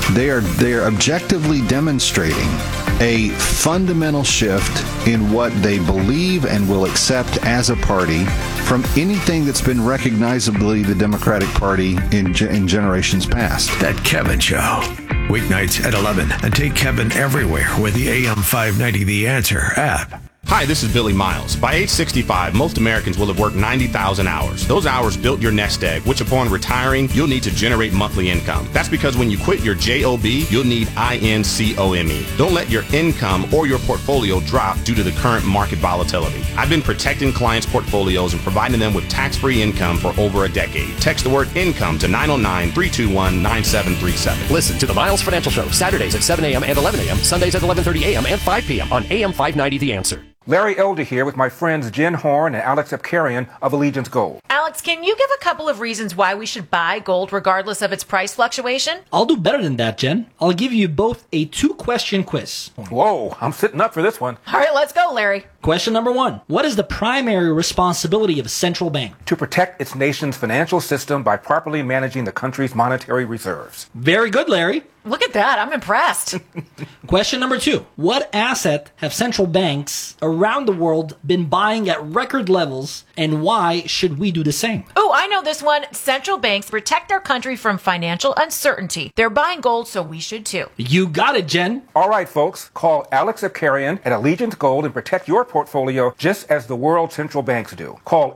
They are objectively demonstrating a fundamental shift in what they believe and will accept as a party from anything that's been recognizably the Democratic Party in generations past. That Kevin Show. Weeknights at 11. And take Kevin everywhere with the AM 590 The Answer app. Hi, this is Billy Miles. By age 65, most Americans will have worked 90,000 hours. Those hours built your nest egg, which upon retiring, you'll need to generate monthly income. That's because when you quit your JOB, you'll need INCOME. Don't let your income or your portfolio drop due to the current market volatility. I've been protecting clients' portfolios and providing them with tax-free income for over a decade. Text the word income to 909-321-9737. Listen to the Miles Financial Show, Saturdays at 7 a.m. and 11 a.m., Sundays at 11:30 a.m. and 5 p.m. on AM 590 The Answer. Larry Elder here with my friends Jen Horn and Alex Epkarian of Allegiance Gold. Alex, can you give a couple of reasons why we should buy gold regardless of its price fluctuation? I'll do better than that, Jen. I'll give you both a 2-question quiz. Whoa, I'm sitting up for this one. All right, let's go, Larry. Question number 1. What is the primary responsibility of a central bank? To protect its nation's financial system by properly managing the country's monetary reserves. Very good, Larry. Look at that. I'm impressed. Question number 2. What asset have central banks around the world been buying at record levels, and why should we do the same? Oh, I know this one. Central banks protect our country from financial uncertainty. They're buying gold, so we should too. You got it, Jen. All right, folks. Call Alex Epkarian at Allegiance Gold and protect your portfolio just as the world central banks do. Call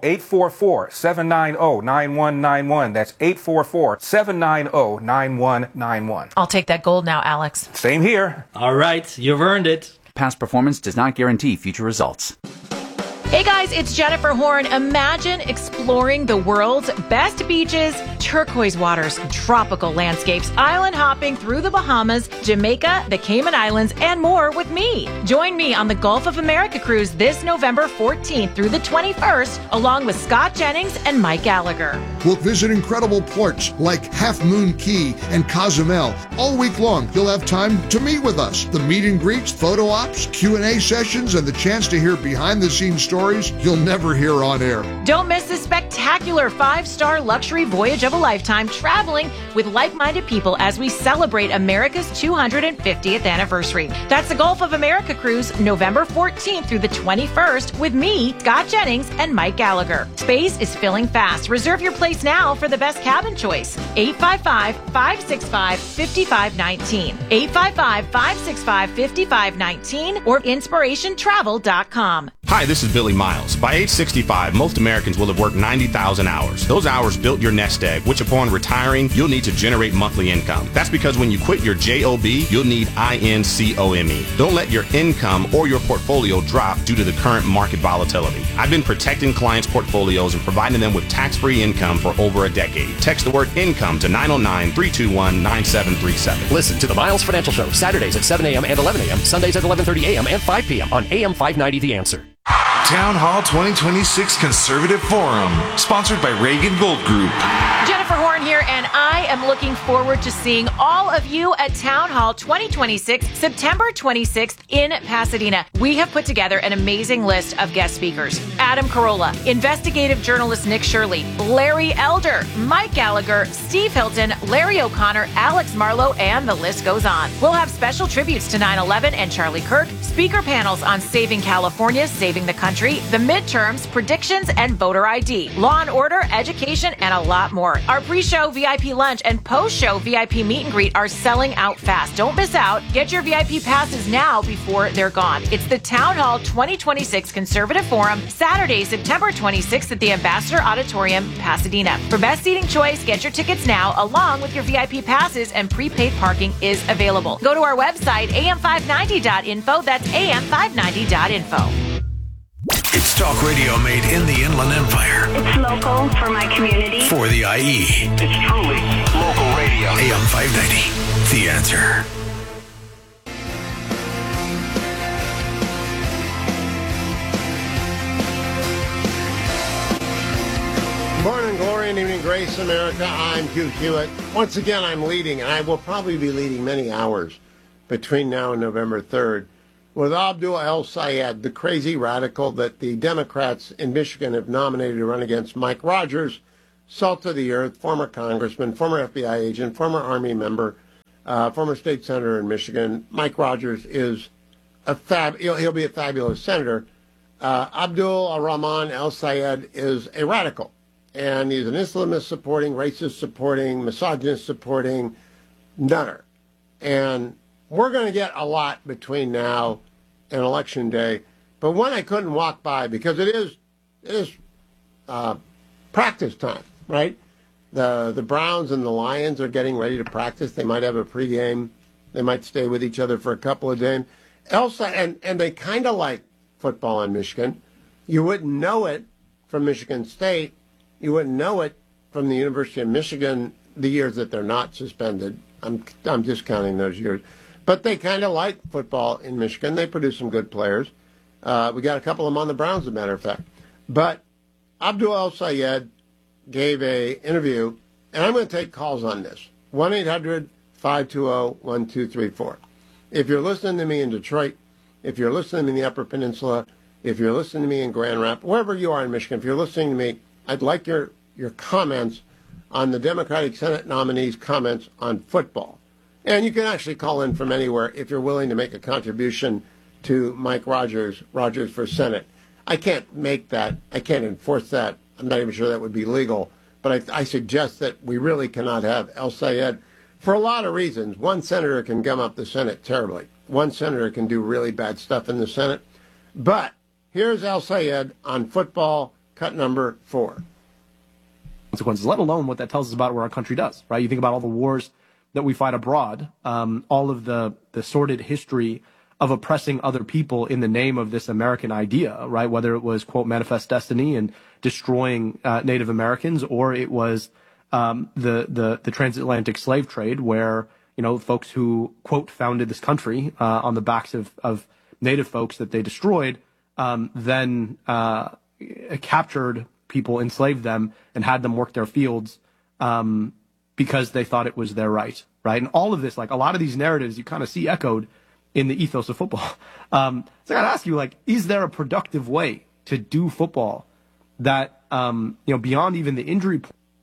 844-790-9191. That's 844-790-9191. I'll take that gold now, Alex. Same here. All right, you've earned it. Past performance does not guarantee future results. Hey guys, it's Jennifer Horn. Imagine exploring the world's best beaches, turquoise waters, tropical landscapes, island hopping through the Bahamas, Jamaica, the Cayman Islands, and more with me. Join me on the Gulf of America cruise this November 14th through the 21st, along with Scott Jennings and Mike Gallagher. We'll visit incredible ports like Half Moon Key and Cozumel. All week long, you'll have time to meet with us. The meet and greets, photo ops, Q&A sessions, and the chance to hear behind-the-scenes stories you'll never hear on air. Don't miss this spectacular 5-star luxury voyage of a lifetime, traveling with like-minded people as we celebrate America's 250th anniversary. That's the Gulf of America cruise, November 14th through the 21st, with me, Scott Jennings, and Mike Gallagher. Space is filling fast. Reserve your place now for the best cabin choice. 855-565-5519. 855-565-5519 or inspirationtravel.com. Hi, this is Billy Miles. By age 65, most Americans will have worked 90,000 hours. Those hours built your nest egg, which upon retiring, you'll need to generate monthly income. That's because when you quit your JOB, you'll need INCOME. Don't let your income or your portfolio drop due to the current market volatility. I've been protecting clients' portfolios and providing them with tax-free income for over a decade. Text the word income to 909-321-9737. Listen to the Miles Financial Show, Saturdays at 7 a.m. and 11 a.m., Sundays at 11:30 a.m. and 5 p.m. on AM 590 The Answer. Town Hall 2026 Conservative Forum, sponsored by Reagan Gold Group. Jennifer Horn here, and I am looking forward to seeing all of you at Town Hall 2026, September 26th in Pasadena. We have put together an amazing list of guest speakers. Adam Carolla, investigative journalist Nick Shirley, Larry Elder, Mike Gallagher, Steve Hilton, Larry O'Connor, Alex Marlowe, and the list goes on. We'll have special tributes to 9/11 and Charlie Kirk, speaker panels on saving California, saving the country, the midterms, predictions, and voter ID, law and order, education, and a lot more. Our pre-show VIP lunch and post-show VIP meet and greet are selling out fast. Don't miss out. Get your VIP passes now before they're gone. It's the Town Hall 2026 Conservative Forum, Saturday, September 26th at the Ambassador Auditorium, Pasadena. For best seating choice, get your tickets now, along with your VIP passes, and prepaid parking is available. Go to our website, am590.info. That's am590.info. It's talk radio made in the Inland Empire. It's local for my community. For the IE. It's truly local radio. AM 590, The Answer. Morning glory and evening grace, America. I'm Hugh Hewitt. Once again, I'm leading, and I will probably be leading many hours between now and November 3rd, with Abdul El-Sayed, the crazy radical that the Democrats in Michigan have nominated to run against Mike Rogers, salt of the earth, former congressman, former FBI agent, former Army member, former state senator in Michigan. Mike Rogers is he'll be a fabulous senator. Abdul Rahman El Sayed is a radical, and he's an Islamist supporting, racist supporting, misogynist supporting nunner. And we're going to get a lot between now and Election Day. But one I couldn't walk by because it is practice time, right? The Browns and the Lions are getting ready to practice. They might have a pregame. They might stay with each other for a couple of days. And they kind of like football in Michigan. You wouldn't know it from Michigan State. You wouldn't know it from the University of Michigan the years that they're not suspended. I'm discounting those years. But they kind of like football in Michigan. They produce some good players. We got a couple of them on the Browns, as a matter of fact. But Abdul El Sayed gave an interview, and I'm going to take calls on this. 1-800-520-1234. If you're listening to me in Detroit, if you're listening to me in the Upper Peninsula, if you're listening to me in Grand Rapids, wherever you are in Michigan, if you're listening to me, I'd like your comments on the Democratic Senate nominees' comments on football. And you can actually call in from anywhere if you're willing to make a contribution to Mike Rogers for Senate. I can't make that. I can't enforce that. I'm not even sure that would be legal. But I suggest that we really cannot have El Sayed for a lot of reasons. One senator can gum up the Senate terribly. One senator can do really bad stuff in the Senate. But here's El Sayed on football, cut number 4. Consequences, let alone what that tells us about what our country does, right? You think about all the wars that we fight abroad, all of the sordid history of oppressing other people in the name of this American idea, right? Whether it was, quote, manifest destiny and destroying Native Americans, or it was the transatlantic slave trade where, folks who, quote, founded this country on the backs of Native folks that they destroyed, then captured people, enslaved them, and had them work their fields because they thought it was their right, right? And all of this, like a lot of these narratives, you kind of see echoed in the ethos of football. So I got to ask you, is there a productive way to do football that, beyond even the injury?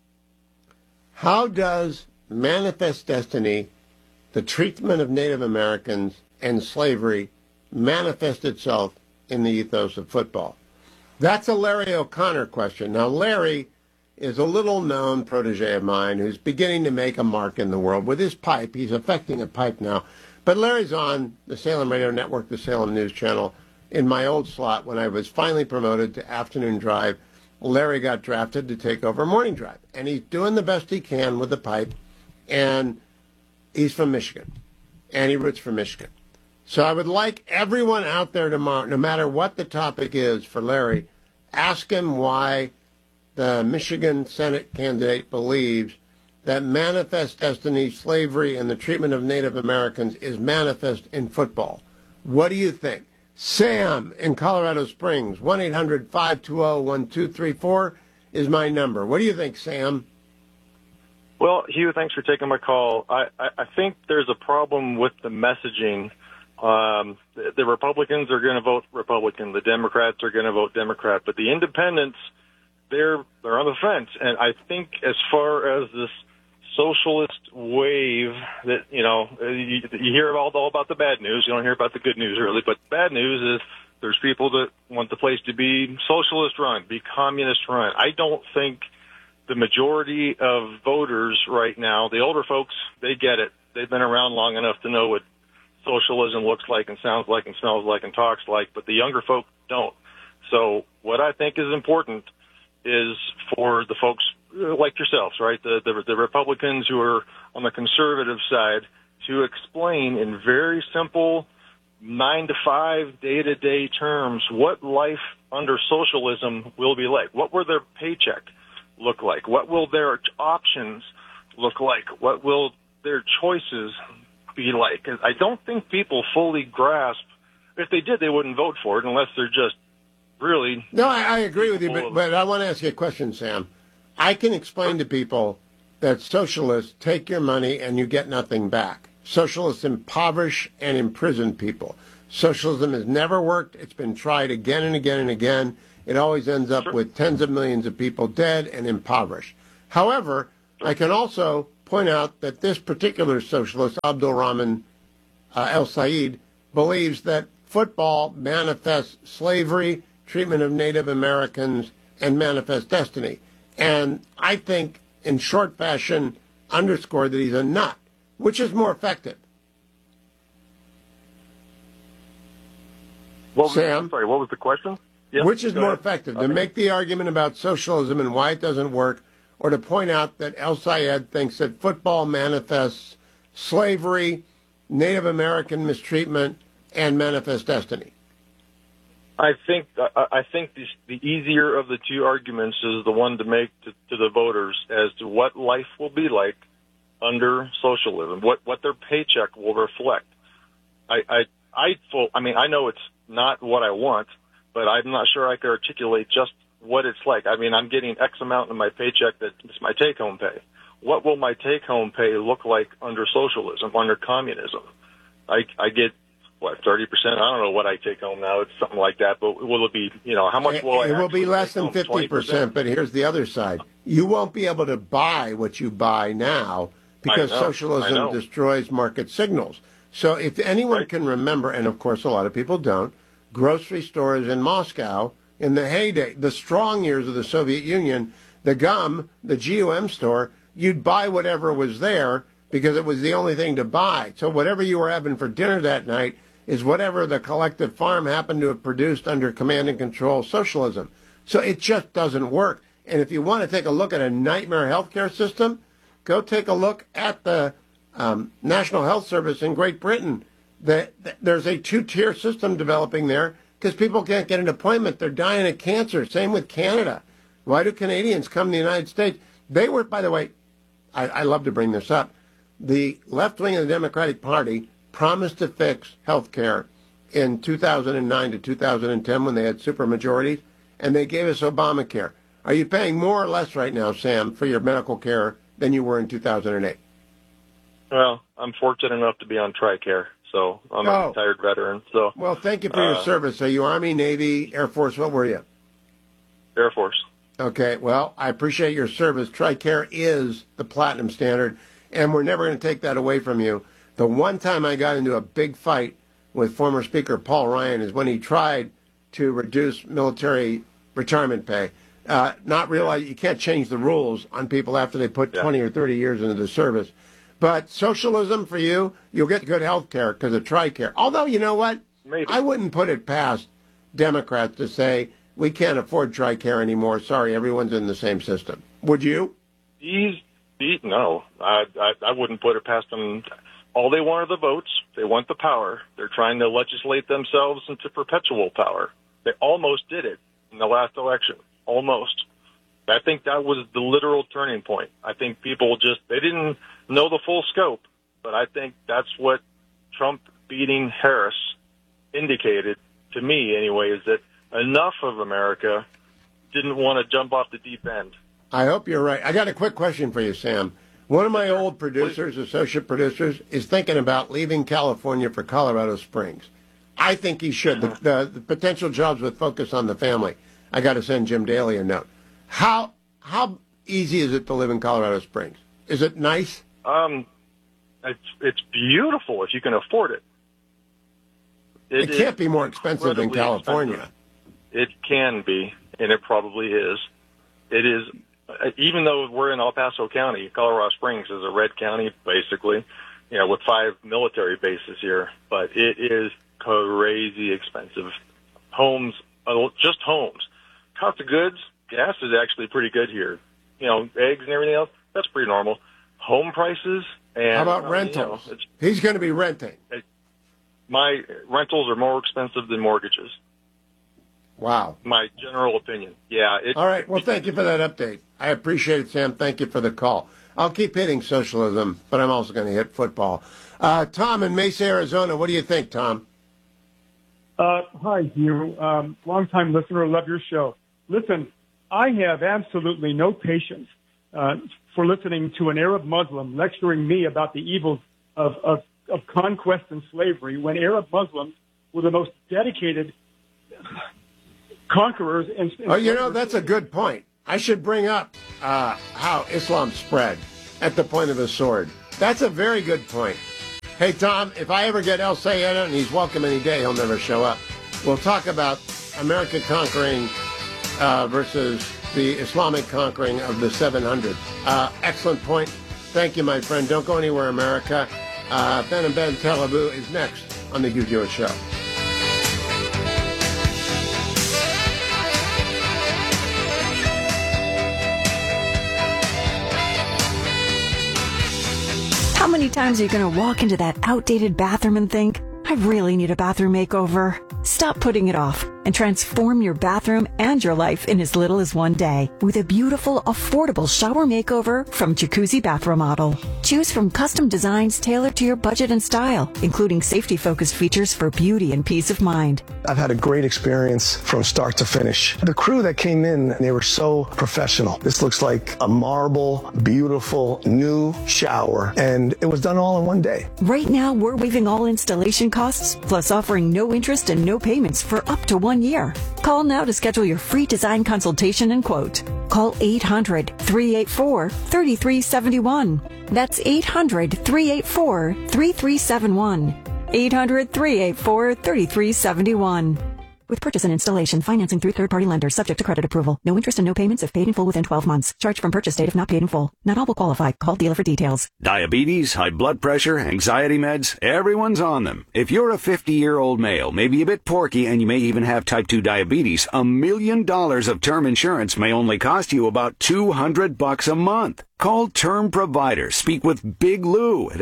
How does manifest destiny, the treatment of Native Americans, and slavery manifest itself in the ethos of football? That's a Larry O'Connor question. Now, Larry is a little-known protege of mine who's beginning to make a mark in the world with his pipe. He's affecting a pipe now. But Larry's on the Salem Radio Network, the Salem News Channel. In my old slot, when I was finally promoted to afternoon drive, Larry got drafted to take over morning drive. And he's doing the best he can with the pipe. And he's from Michigan. And he roots for Michigan. So I would like everyone out there tomorrow, no matter what the topic is for Larry, ask him why the Michigan Senate candidate believes that manifest destiny, slavery, and the treatment of Native Americans is manifest in football. What do you think? Sam in Colorado Springs, 1-800-520-1234 is my number. What do you think, Sam? Well, Hugh, thanks for taking my call. I think there's a problem with the messaging. The Republicans are going to vote Republican. The Democrats are going to vote Democrat. But the independents, they're on the fence. And I think as far as this socialist wave that, you hear all about the bad news. You don't hear about the good news, really. But bad news is there's people that want the place to be socialist run, be communist run. I don't think the majority of voters right now, the older folks, they get it. They've been around long enough to know what socialism looks like and sounds like and smells like and talks like, but the younger folk don't. So what I think is important is for the folks like yourselves, right, the Republicans who are on the conservative side, to explain in very simple 9-to-5 day-to-day terms what life under socialism will be like. What will their paycheck look like? What will their options look like? What will their choices be like? I don't think people fully grasp. If they did, they wouldn't vote for it unless they're just really... No, I agree with you, but I want to ask you a question, Sam. I can explain to people that socialists take your money and you get nothing back. Socialists impoverish and imprison people. Socialism has never worked. It's been tried again and again and again. It always ends up with tens of millions of people dead and impoverished. However, I can also point out that this particular socialist, Abdul Rahman El Sayed, believes that football manifests slavery, treatment of Native Americans, and manifests destiny. And I think, in short fashion, underscored that he's a nut. Which is more effective? Sam? Sorry, what was the question? Yes, which is more effective, to make the argument about socialism and why it doesn't work, or to point out that El Sayed thinks that football manifests slavery, Native American mistreatment, and manifests destiny? I think the easier of the two arguments is the one to make to the voters as to what life will be like under socialism, what their paycheck will reflect. I know it's not what I want, but I'm not sure I could articulate just what it's like. I mean, I'm getting X amount in my paycheck that is my take-home pay. What will my take-home pay look like under socialism, under communism? I get, 30%? I don't know what I take home now. It's something like that. But will it be, how much will I It will be less than 50%. 50%, but here's the other side. You won't be able to buy what you buy now because socialism destroys market signals. So if anyone can remember, and of course a lot of people don't, grocery stores in Moscow in the heyday, the strong years of the Soviet Union, the GUM store, you'd buy whatever was there because it was the only thing to buy. So whatever you were having for dinner that night is whatever the collective farm happened to have produced under command and control socialism. So it just doesn't work. And if you want to take a look at a nightmare healthcare system, go take a look at the National Health Service in Great Britain. There's a two-tier system developing there because people can't get an appointment. They're dying of cancer. Same with Canada. Why do Canadians come to the United States? They were, by the way, I love to bring this up, the left wing of the Democratic Party promised to fix health care in 2009 to 2010 when they had supermajorities, and they gave us Obamacare. Are you paying more or less right now, Sam, for your medical care than you were in 2008? Well, I'm fortunate enough to be on TRICARE, so I'm a retired veteran. So, well, thank you for your service. Are you Army, Navy, Air Force? What were you? Air Force. Okay, well, I appreciate your service. TRICARE is the platinum standard, and we're never going to take that away from you. The one time I got into a big fight with former Speaker Paul Ryan is when he tried to reduce military retirement pay. Not realize you can't change the rules on people after they put 20 or 30 years into the service. But socialism for you, you'll get good health care because of TRICARE. Although, you know what? Maybe. I wouldn't put it past Democrats to say, we can't afford TRICARE anymore. Sorry, everyone's in the same system. Would you? No. I wouldn't put it past them. All they want are the votes. They want the power. They're trying to legislate themselves into perpetual power. They almost did it in the last election. Almost. I think that was the literal turning point. I think people they didn't know the full scope, but I think that's what Trump beating Harris indicated to me anyway, is that enough of America didn't want to jump off the deep end. I hope you're right. I got a quick question for you, Sam. One of my old producers, associate producers, is thinking about leaving California for Colorado Springs. I think he should. The potential jobs would focus on the family. I got to send Jim Daly a note. How easy is it to live in Colorado Springs? Is it nice? It's beautiful if you can afford it. It can't be more expensive than California. Expensive. It can be, and it probably is. It is, even though we're in El Paso County, Colorado Springs is a red county, basically, with 5 military bases here. But it is crazy expensive. Homes, just homes. Cost of goods, gas is actually pretty good here. Eggs and everything else, that's pretty normal. Home prices and... How about rentals? He's going to be renting. My rentals are more expensive than mortgages. Wow. My general opinion. Yeah. All right. Well, thank you for that update. I appreciate it, Sam. Thank you for the call. I'll keep hitting socialism, but I'm also going to hit football. Tom in Mesa, Arizona. What do you think, Tom? Hi, Hugh. Long-time listener. Love your show. Listen, I have absolutely no patience for listening to an Arab Muslim lecturing me about the evils of conquest and slavery when Arab Muslims were the most dedicated conquerors. That's a good point. I should bring up how Islam spread. at the point of a sword. That's a very good point. Hey, Tom, if I ever get El Sayeda, and he's welcome any day, he'll never show up, we'll talk about America conquering versus the Islamic conquering of the 700. Excellent point. Thank you, my friend. Don't go anywhere, America. Ben and Ben Talabou is next on the Hugh Hewitt Show. How many times are you going to walk into that outdated bathroom and think, I really need a bathroom makeover? Stop putting it off and transform your bathroom and your life in as little as one day with a beautiful, affordable shower makeover from Jacuzzi Bath Remodel. Choose from custom designs tailored to your budget and style, including safety-focused features for beauty and peace of mind. I've had a great experience from start to finish. The crew that came in, they were so professional. This looks like a marble, beautiful, new shower, and it was done all in one day. Right now, we're waiving all installation costs, plus offering no interest and no payments for up to 1 year. Call now to schedule your free design consultation and quote. Call 800-384-3371. That's 800-384-3371. 800-384-3371. With purchase and installation, financing through third-party lenders, subject to credit approval. No interest and no payments if paid in full within 12 months. Charge from purchase date if not paid in full. Not all will qualify. Call dealer for details. Diabetes, high blood pressure, anxiety meds, everyone's on them. If you're a 50-year-old male, maybe a bit porky, and you may even have type 2 diabetes, $1 million of term insurance may only cost you about $200 a month. Call Term Provider. Speak with Big Lou at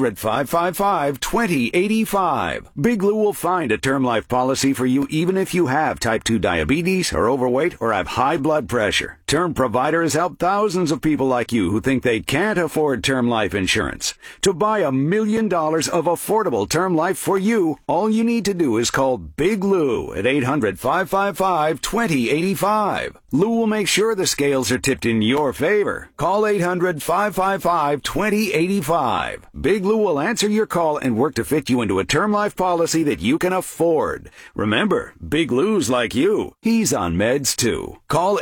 800-555-2085. Big Lou will find a term life policy for you even if you have type 2 diabetes, are overweight, or have high blood pressure. Term Provider has helped thousands of people like you who think they can't afford term life insurance. To buy $1 million of affordable term life for you, all you need to do is call Big Lou at 800-555-2085. Lou will make sure the scales are tipped in your favor. Call 800-555-2085. Big Lou will answer your call and work to fit you into a term life policy that you can afford. Remember, Big Lou's like you. He's on meds too. Call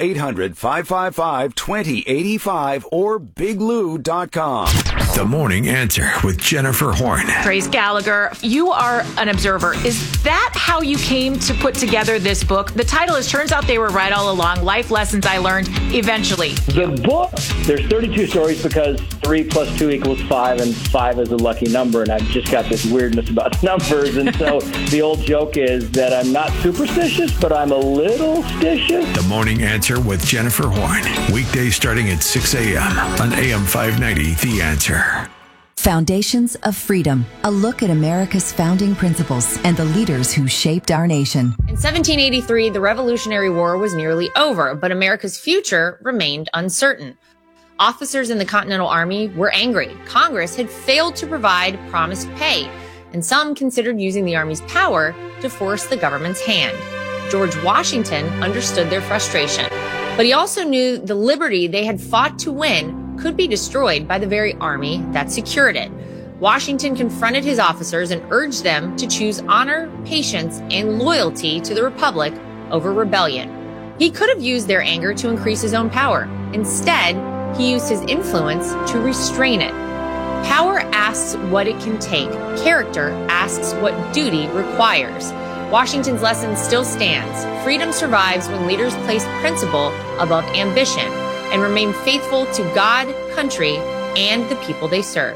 800-555-2085 or biglou.com. The Morning Answer with Jennifer Horn. Trace Gallagher, you are an observer. Is that how you came to put together this book? The title is Turns Out They Were Right All Along, Life Lessons I Learned Eventually. The book, there's 32 stories because 3 + 2 = 5, and 5 is a lucky number, and I've just got this weirdness about numbers, and so the old joke is that I'm not superstitious, but I'm a little stitious. The Morning Answer with Jennifer Horn. Weekdays starting at 6 a.m. on AM 590, The Answer. Foundations of Freedom, a look at America's founding principles and the leaders who shaped our nation. In 1783, the Revolutionary War was nearly over, but America's future remained uncertain. Officers in the Continental Army were angry. Congress had failed to provide promised pay, and some considered using the Army's power to force the government's hand. George Washington understood their frustration, but he also knew the liberty they had fought to win could be destroyed by the very army that secured it. Washington confronted his officers and urged them to choose honor, patience, and loyalty to the Republic over rebellion. He could have used their anger to increase his own power. Instead, he used his influence to restrain it. Power asks what it can take. Character asks what duty requires. Washington's lesson still stands. Freedom survives when leaders place principle above ambition and remain faithful to God, country, and the people they serve.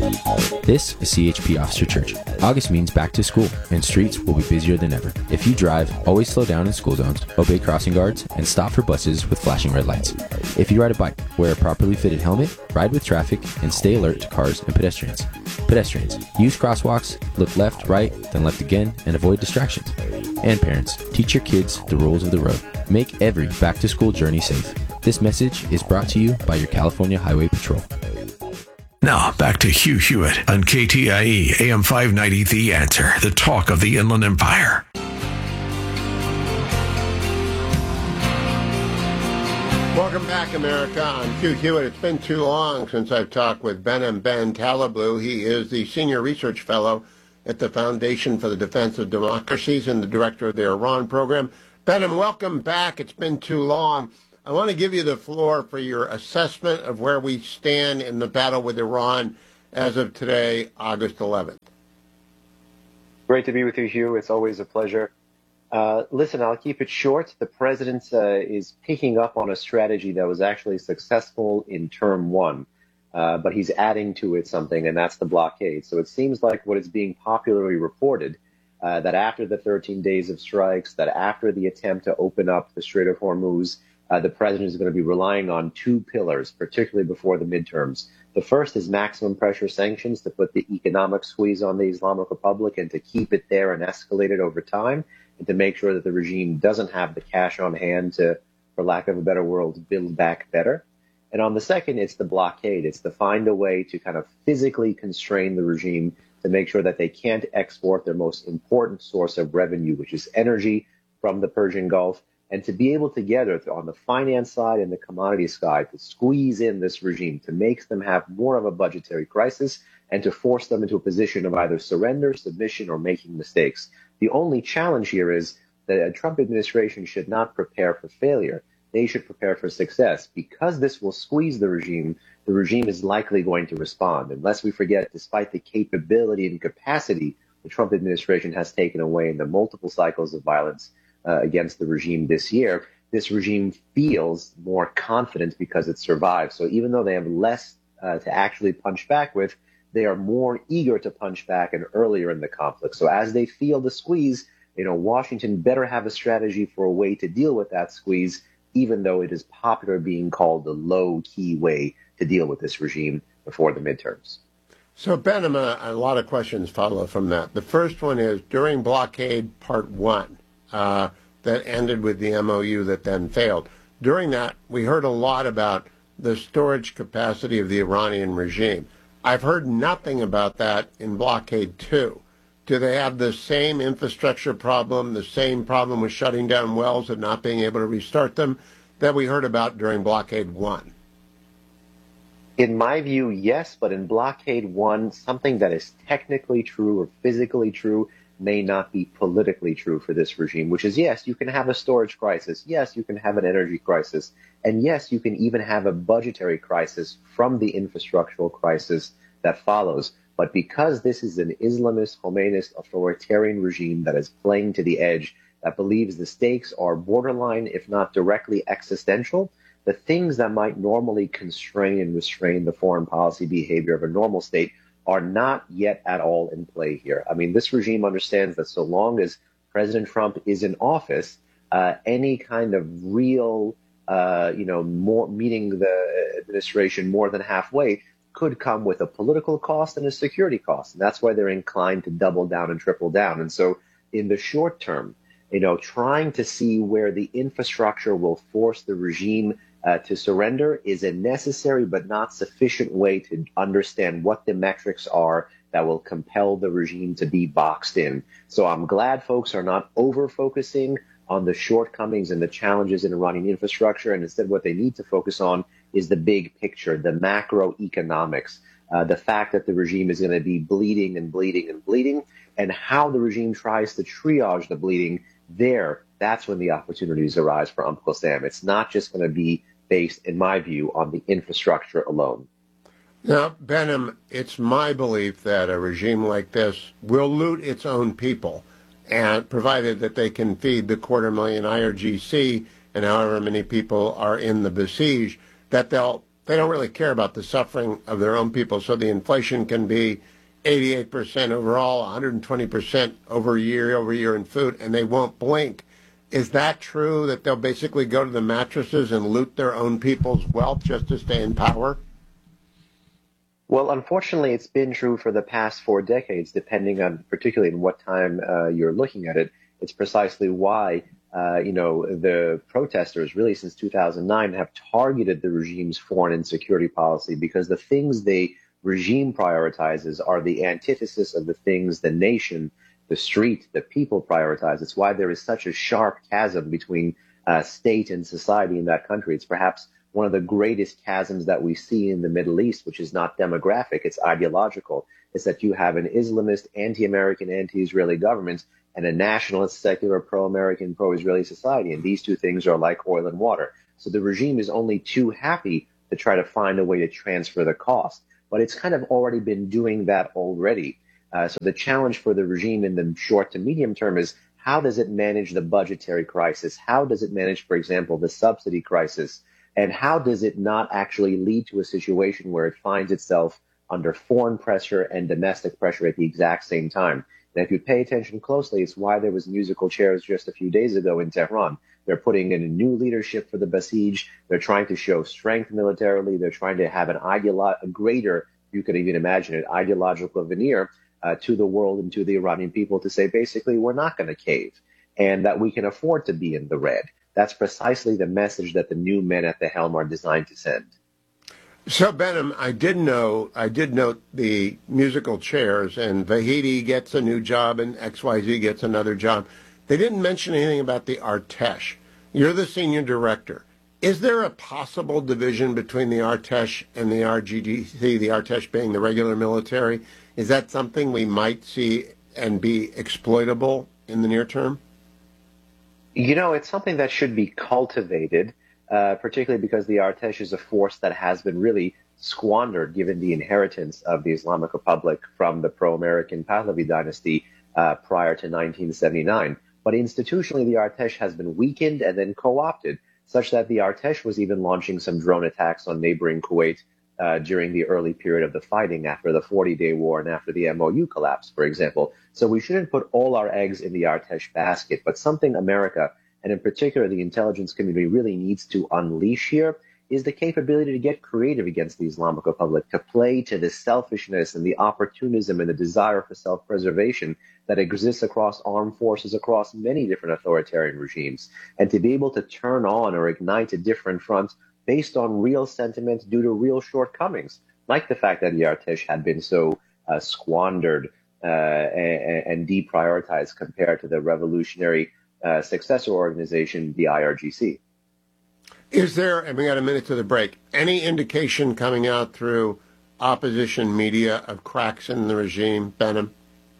This is CHP Officer Church. August means back to school, and streets will be busier than ever. If you drive, always slow down in school zones, obey crossing guards, and stop for buses with flashing red lights. If you ride a bike, wear a properly fitted helmet, ride with traffic, and stay alert to cars and pedestrians. Pedestrians, use crosswalks, look left, right, then left again, and avoid distractions. And parents, teach your kids the rules of the road. Make every back-to-school journey safe. This message is brought to you by your California Highway Patrol. Now, back to Hugh Hewitt on KTIE, AM 590, The Answer, the talk of the Inland Empire. Welcome back, America. I'm Hugh Hewitt. It's been too long since I've talked with Ben Talabou. He is the Senior Research Fellow at the Foundation for the Defense of Democracies and the Director of the Iran Program. Ben, welcome back. It's been too long. I want to give you the floor for your assessment of where we stand in the battle with Iran as of today, August 11th. Great to be with you, Hugh. It's always a pleasure. Listen, I'll keep it short. The president is picking up on a strategy that was actually successful in term one, but he's adding to it something, and that's the blockade. So it seems like what is being popularly reported, that after the 13 days of strikes, that after the attempt to open up the Strait of Hormuz, the president is going to be relying on two pillars, particularly before the midterms. The first is maximum pressure sanctions to put the economic squeeze on the Islamic Republic and to keep it there and escalate it over time, and to make sure that the regime doesn't have the cash on hand to, for lack of a better word, build back better. And on the second, it's the blockade. It's to find a way to kind of physically constrain the regime to make sure that they can't export their most important source of revenue, which is energy from the Persian Gulf, and to be able together on the finance side and the commodity side to squeeze in this regime, to make them have more of a budgetary crisis and to force them into a position of either surrender, submission, or making mistakes. The only challenge here is that a Trump administration should not prepare for failure. They should prepare for success. Because this will squeeze the regime is likely going to respond. Unless we forget, despite the capability and capacity the Trump administration has taken away in the multiple cycles of violence against the regime this year, this regime feels more confident because it survived. So even though they have less to actually punch back with, they are more eager to punch back and earlier in the conflict. So as they feel the squeeze, Washington better have a strategy for a way to deal with that squeeze, even though it is popular being called the low-key way to deal with this regime before the midterms. So, Behnam, a lot of questions follow from that. The first one is, during blockade part one, that ended with the MOU that then failed. During that, we heard a lot about the storage capacity of the Iranian regime. I've heard nothing about that in blockade 2. Do they have the same infrastructure problem, the same problem with shutting down wells and not being able to restart them that we heard about during blockade 1? In my view, yes, but in blockade 1, something that is technically true or physically true may not be politically true for this regime, which is, yes, you can have a storage crisis. Yes, you can have an energy crisis. And yes, you can even have a budgetary crisis from the infrastructural crisis that follows. But because this is an Islamist, Khomeinist, authoritarian regime that is playing to the edge, that believes the stakes are borderline, if not directly existential, the things that might normally constrain and restrain the foreign policy behavior of a normal state are not yet at all in play here. I mean, this regime understands that so long as President Trump is in office, any kind of real, meeting the administration more than halfway could come with a political cost and a security cost. And that's why they're inclined to double down and triple down. And so in the short term, trying to see where the infrastructure will force the regime to surrender is a necessary but not sufficient way to understand what the metrics are that will compel the regime to be boxed in. So I'm glad folks are not over-focusing on the shortcomings and the challenges in Iranian infrastructure, and instead what they need to focus on is the big picture, the macroeconomics, the fact that the regime is going to be bleeding and bleeding and bleeding, and how the regime tries to triage the bleeding there. That's when the opportunities arise for Uncle Sam. It's not just going to be based, in my view, on the infrastructure alone. Now, Behnam, it's my belief that a regime like this will loot its own people, and provided that they can feed the 250,000 IRGC and however many people are in the besiege, that they don't really care about the suffering of their own people. So the inflation can be 88% overall, 120% over year in food, and they won't blink. Is that true, that they'll basically go to the mattresses and loot their own people's wealth just to stay in power? Well, unfortunately, it's been true for the past 4 decades, depending on particularly in what time you're looking at it. It's precisely why, the protesters really since 2009 have targeted the regime's foreign and security policy, because the things the regime prioritizes are the antithesis of the things the nation, the street, the people prioritize. It's why there is such a sharp chasm between state and society in that country. It's perhaps one of the greatest chasms that we see in the Middle East, which is not demographic, it's ideological. It's that you have an Islamist, anti-American, anti-Israeli government and a nationalist, secular, pro-American, pro-Israeli society. And these two things are like oil and water. So the regime is only too happy to try to find a way to transfer the cost. But it's kind of already been doing that already. So the challenge for the regime in the short to medium term is, how does it manage the budgetary crisis? How does it manage, for example, the subsidy crisis? And how does it not actually lead to a situation where it finds itself under foreign pressure and domestic pressure at the exact same time? And if you pay attention closely, it's why there was musical chairs just a few days ago in Tehran. They're putting in a new leadership for the Basij. They're trying to show strength militarily. They're trying to have a greater, you could even imagine it, ideological veneer to the world and to the Iranian people to say, basically, we're not going to cave and that we can afford to be in the red. That's precisely the message that the new men at the helm are designed to send. So, Behnam, I did note the musical chairs, and Vahidi gets a new job and XYZ gets another job. They didn't mention anything about the Artesh. You're the senior director. Is there a possible division between the Artesh and the RGDC, the Artesh being the regular military? Is that something we might see and be exploitable in the near term? You know, it's something that should be cultivated, particularly because the Artesh is a force that has been really squandered given the inheritance of the Islamic Republic from the pro-American Pahlavi dynasty prior to 1979. But institutionally, the Artesh has been weakened and then co-opted, such that the Artesh was even launching some drone attacks on neighboring Kuwait during the early period of the fighting after the 40-day war and after the MOU collapsed, for example. So we shouldn't put all our eggs in the Artesh basket, but something America, and in particular the intelligence community, really needs to unleash here is the capability to get creative against the Islamic Republic, to play to the selfishness and the opportunism and the desire for self-preservation that exists across armed forces, across many different authoritarian regimes, and to be able to turn on or ignite a different front based on real sentiment due to real shortcomings, like the fact that the Artesh had been so squandered and deprioritized compared to the revolutionary successor organization, the IRGC. Is there, and we got a minute to the break, any indication coming out through opposition media of cracks in the regime, Behnam?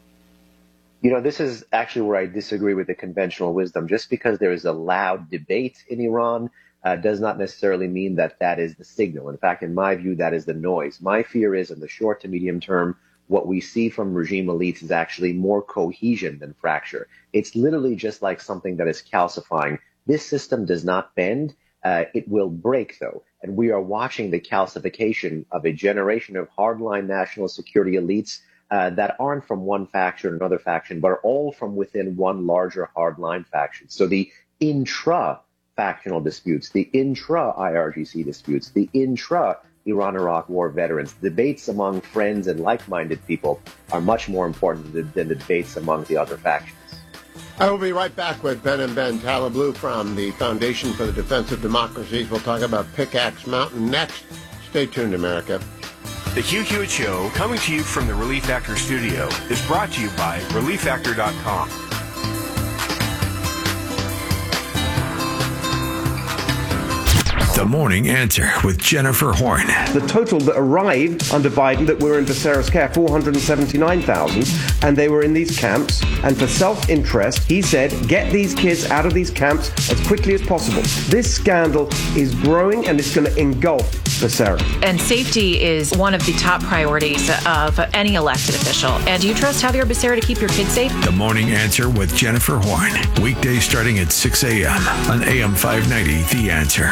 You know, this is actually where I disagree with the conventional wisdom. Just because there is a loud debate in Iran does not necessarily mean that that is the signal. In fact, in my view, that is the noise. My fear is in the short to medium term, what we see from regime elites is actually more cohesion than fracture. It's literally just like something that is calcifying. This system does not bend. It will break, though. And we are watching the calcification of a generation of hardline national security elites that aren't from one faction or another faction, but are all from within one larger hardline faction. So the intra-factional disputes, the intra-IRGC disputes, the intra-Iran-Iraq war veterans, debates among friends and like-minded people are much more important than the debates among the other factions. I will be right back with Behnam Ben Taleblu from the Foundation for the Defense of Democracies. We'll talk about Pickaxe Mountain next. Stay tuned, America. The Hugh Hewitt Show, coming to you from the Relief Factor studio, is brought to you by ReliefFactor.com. The Morning Answer with Jennifer Horn. The total that arrived under Biden that were in Becerra's care, 479,000, and they were in these camps. And for self-interest, he said, get these kids out of these camps as quickly as possible. This scandal is growing, and it's going to engulf Becerra. And safety is one of the top priorities of any elected official. And do you trust Javier Becerra to keep your kids safe? The Morning Answer with Jennifer Horn. Weekdays starting at 6 a.m. on AM 590, The Answer.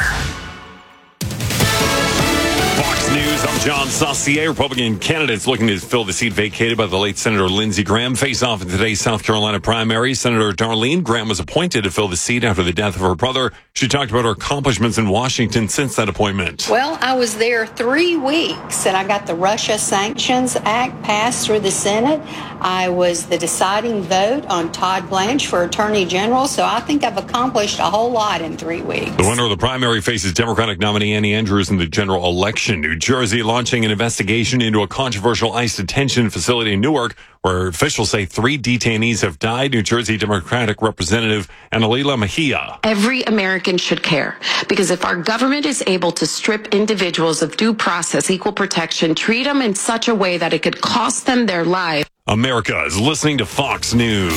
Fox News, I'm John Saucier. Republican candidates looking to fill the seat vacated by the late Senator Lindsey Graham face off in today's South Carolina primary. Senator Darlene Graham was appointed to fill the seat after the death of her brother. She talked about her accomplishments in Washington since that appointment. Well, I was there 3 weeks, and I got the Russia Sanctions Act passed through the Senate. I was the deciding vote on Todd Blanche for Attorney General, so I think I've accomplished a whole lot in 3 weeks. The winner of the primary faces Democratic nominee Annie Andrews in the general election. New Jersey launching an investigation into a controversial ICE detention facility in Newark, where officials say 3 detainees have died. New Jersey Democratic Representative Analila Mejia. Every American should care, because if our government is able to strip individuals of due process, equal protection, treat them in such a way that it could cost them their life. America is listening to Fox News.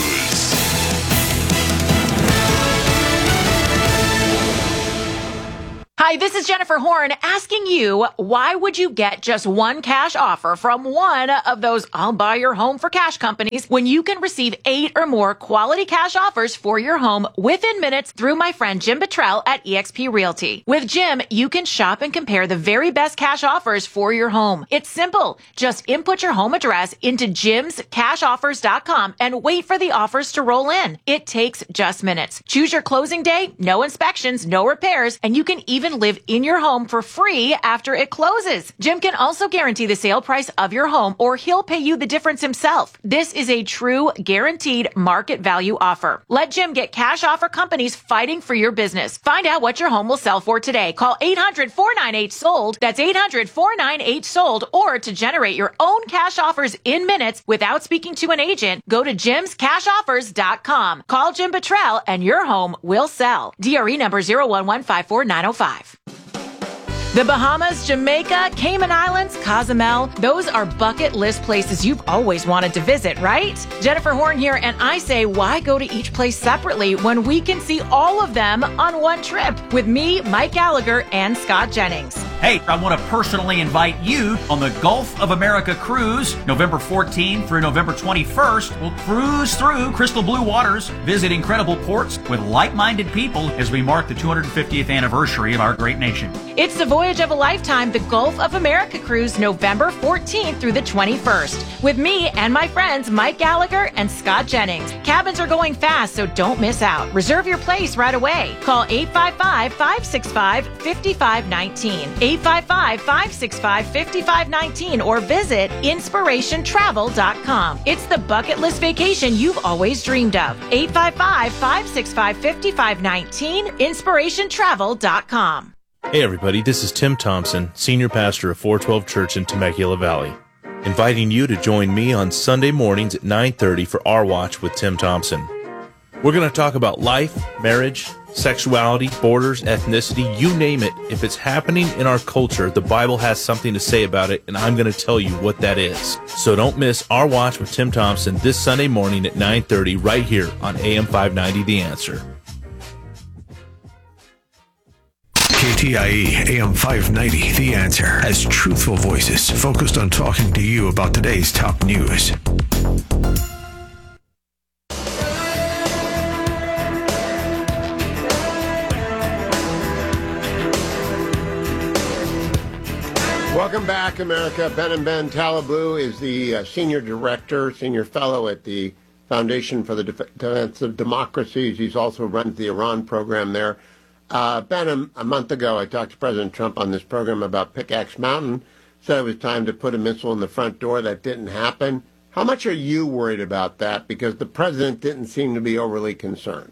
Hi, this is Jennifer Horn asking you, why would you get just one cash offer from one of those I'll buy your home for cash companies when you can receive 8 or more quality cash offers for your home within minutes through my friend Jim Buttrell at eXp Realty? With Jim, you can shop and compare the very best cash offers for your home. It's simple. Just input your home address into jimscashoffers.com and wait for the offers to roll in. It takes just minutes. Choose your closing day, no inspections, no repairs, and you can even live in your home for free after it closes. Jim can also guarantee the sale price of your home, or he'll pay you the difference himself. This is a true guaranteed market value offer. Let Jim get cash offer companies fighting for your business. Find out what your home will sell for today. Call 800-498-SOLD. That's 800-498-SOLD. Or to generate your own cash offers in minutes without speaking to an agent, go to jimscashoffers.com. Call Jim Buttrell and your home will sell. DRE number 01154-905. The Bahamas, Jamaica, Cayman Islands, Cozumel, those are bucket list places you've always wanted to visit, right? Jennifer Horn here, and I say, why go to each place separately when we can see all of them on one trip with me, Mike Gallagher, and Scott Jennings? Hey, I want to personally invite you on the Gulf of America cruise, November 14th through November 21st. We'll cruise through crystal blue waters, visit incredible ports with like-minded people as we mark the 250th anniversary of our great nation. It's the voyage of a lifetime, the Gulf of America cruise, November 14th through the 21st, with me and my friends Mike Gallagher and Scott Jennings. Cabins are going fast, so don't miss out. Reserve your place right away. Call 855-565-5519. 855-565-5519 or visit inspirationtravel.com. It's the bucket list vacation you've always dreamed of. 855-565-5519, inspirationtravel.com. Hey everybody, this is Tim Thompson, Senior Pastor of 412 Church in Temecula Valley, inviting you to join me on Sunday mornings at 9:30 for Our Watch with Tim Thompson. We're going to talk about life, marriage, sexuality, borders, ethnicity, you name it. If it's happening in our culture, the Bible has something to say about it, and I'm going to tell you what that is. So don't miss Our Watch with Tim Thompson this Sunday morning at 9:30 right here on AM 590 The Answer. KTIE AM 590 The Answer has truthful voices focused on talking to you about today's top news. Welcome back, America. Ben Talabou is the senior director, senior fellow at the Foundation for the Defense of Democracies. He's also runs the Iran program there. Ben, a month ago, I talked to President Trump on this program about Pickaxe Mountain. Said it was time to put a missile in the front door. That didn't happen. How much are you worried about that? Because the president didn't seem to be overly concerned.